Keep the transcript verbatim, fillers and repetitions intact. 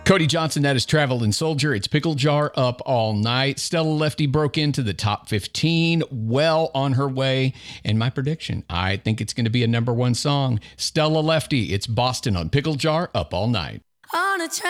Cody Johnson, that is Traveling Soldier. It's Pickle Jar up all night. Stella Lefty broke into the top fifteen, well on her way. And my prediction, I think it's going to be a number one song. Stella Lefty, it's Boston on Pickle Jar up all night. On a